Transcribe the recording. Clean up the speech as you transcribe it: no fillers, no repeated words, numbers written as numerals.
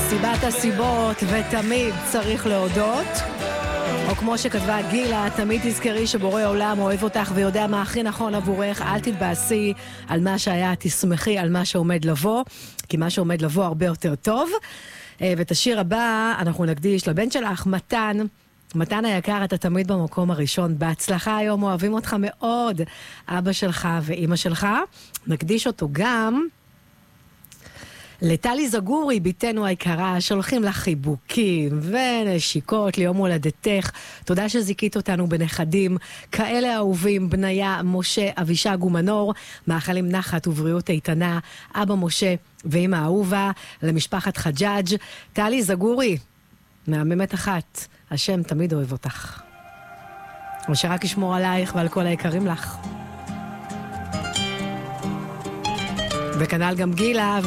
סיבת הסיבות ותמיד צריך להודות, או כמו שכתבה גילה, תמיד תזכרי שבורא עולם אוהב אותך ויודע מה הכי נכון עבורך. אל תתבאסי על מה שהיה, תשמחי על מה שעומד לבוא, כי מה שעומד לבוא הרבה יותר טוב. ואת השיר הבא אנחנו נקדיש לבן שלך, מתן. מתן היקר, אתה תמיד במקום הראשון. בהצלחה היום, אוהבים אותך מאוד, אבא שלך ואמא שלך. נקדיש אותו גם לטלי זגורי, ביתנו היקרה, שולחים לך חיבוקים ונשיקות ליום הולדתך. תודה שזיקית אותנו בנכדים כאלה אהובים, בניה, משה, אבישג ומנור. מאחלים נחת ובריאות איתנה, אבא משה ואמא אהובה, למשפחת חג'אג'. טלי זגורי, מהממת אחת, השם תמיד אוהב אותך, ושרק ישמור עלייך ועל כל היקרים לך. וכנ"ל גם גילה